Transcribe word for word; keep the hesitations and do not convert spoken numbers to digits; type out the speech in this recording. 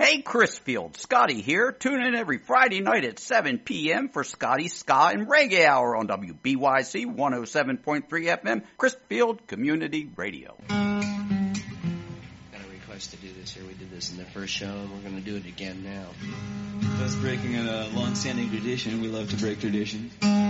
Hey, Chrisfield, Scotty here. Tune in every Friday night at seven p.m. for Scotty's Ska and Reggae Hour on W B Y C one oh seven point three F M, Chrisfield Community Radio. Got a request to do this here. We did this in the first show, and we're going to do it again now. That's breaking a long-standing tradition. We love to break traditions.